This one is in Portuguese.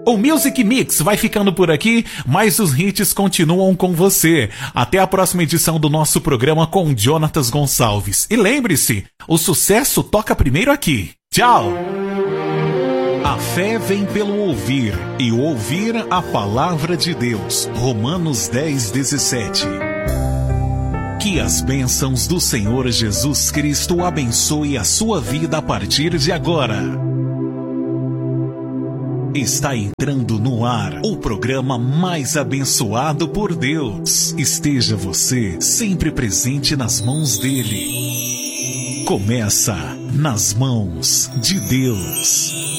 O Music Mix vai ficando por aqui, mas os hits continuam com você. Até a próxima edição do nosso programa com Jonatas Gonçalves. E lembre-se, o sucesso toca primeiro aqui. Tchau! A fé vem pelo ouvir, e o ouvir a palavra de Deus. Romanos 10:17. Que as bênçãos do Senhor Jesus Cristo abençoe a sua vida a partir de agora. Está entrando no ar o programa mais abençoado por Deus. Esteja você sempre presente nas mãos dele. Começa Nas Mãos de Deus.